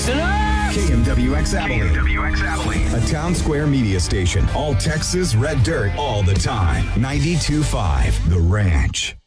Listen up! KMWX Abilene. A town square media station. All Texas red dirt all the time. 92.5 The Ranch.